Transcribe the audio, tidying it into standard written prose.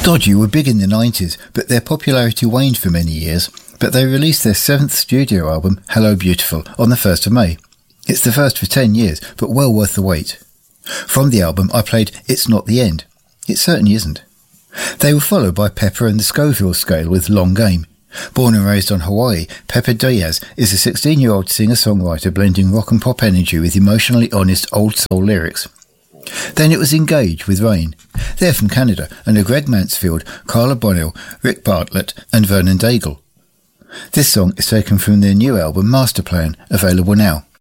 Dodgy were big in the 90s, but their popularity waned for many years, but they released their 7th studio album, Hello Beautiful, on the 1st of May. It's the first for 10 years, but well worth the wait. From the album, I played It's Not the End. It certainly isn't. They were followed by Pepper and the Scoville Scale with Long Game. Born and raised on Hawaii, Pepper Diaz is a 16-year-old singer-songwriter blending rock and pop energy with emotionally honest old soul lyrics. Then it was Engage with Rain. They're from Canada and are Greg Mansfield, Carla Bonnell, Rick Bartlett and Vernon Daigle. This song is taken from their new album Master Plan, available now.